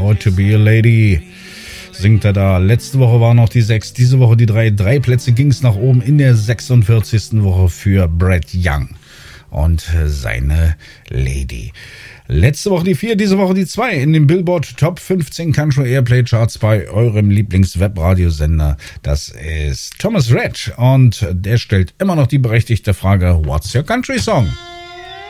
How to Be a Lady. Singt er da. Letzte Woche war noch die 6, diese Woche die 3. 3 Plätze ging es nach oben in der 46. Woche für Brad Young und seine Lady. Letzte Woche die 4, diese Woche die 2 in den Billboard Top 15 Country Airplay Charts bei eurem Lieblings-Webradiosender. Das ist Thomas Rhett und der stellt immer noch die berechtigte Frage: What's your country song?